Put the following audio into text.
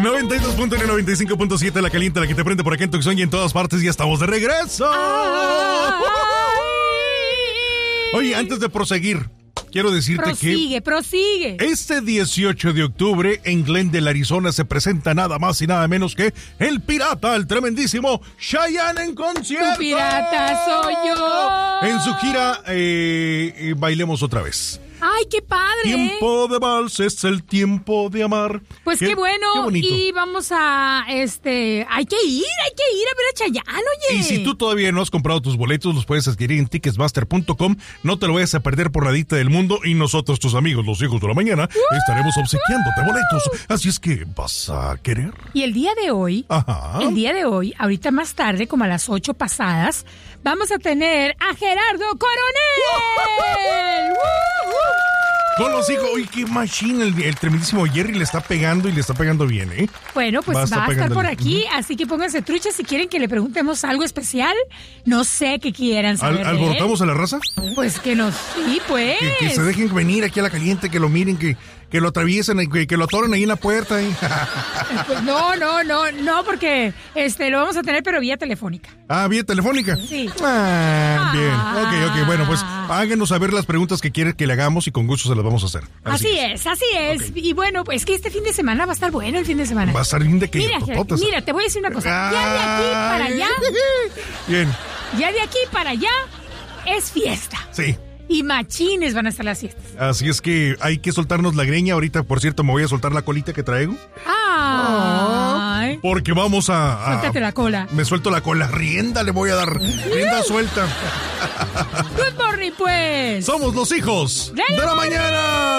92.1 y 95.7, la caliente, la que te prende por acá en Tucson y en todas partes. Ya estamos de regreso. Oye, antes de proseguir, quiero decirte que prosigue. Este 18 de octubre en Glendale, Arizona, se presenta nada más y nada menos que el pirata, el tremendísimo Chayanne en concierto. ¡Tu pirata soy yo! En su gira Bailemos Otra Vez. ¡Ay, qué padre! Tiempo de vals es el tiempo de amar. Pues qué bueno. Qué bonito. Y vamos a, hay que ir a ver a Chayanne, oye. Y si tú todavía no has comprado tus boletos, los puedes adquirir en ticketsmaster.com. No te lo vayas a perder por nadita del mundo. Y nosotros, tus amigos, los hijos de la mañana, estaremos obsequiándote boletos. Así es que, ¿vas a querer? Y el día de hoy, ahorita más tarde, como a las 8 pasadas, vamos a tener a Gerardo Coronel. Con los hijos, oye, qué machine, el tremendísimo Jerry le está pegando y le está pegando bien, ¿eh? Bueno, pues va a estar por aquí, así que pónganse truchas si quieren que le preguntemos algo especial. No sé qué quieran saber. ¿Alborotamos a la raza? Pues que nos, sí, pues. Que se dejen venir aquí a la caliente, que lo miren, que lo atraviesen, que lo atoren ahí en la puerta. Pues no, porque lo vamos a tener, pero vía telefónica. Ah, ¿vía telefónica? Sí. Bien. Ok. Bueno, pues háganos saber las preguntas que quieren que le hagamos y con gusto se las vamos a hacer. Así es. Okay. Y bueno, pues que este fin de semana va a estar bueno el fin de semana. Va a estar bien de que... Mira, te voy a decir una cosa. Ya de aquí para allá... Bien. Ya de aquí para allá es fiesta. Sí. Y machines van a estar las fiestas. Así es que hay que soltarnos la greña. Ahorita, por cierto, me voy a soltar la colita que traigo. Ay. Porque vamos a... Suéltate la cola. Me suelto la cola. Rienda le voy a dar. Rienda suelta. Good morning, pues. Somos los hijos de la mañana.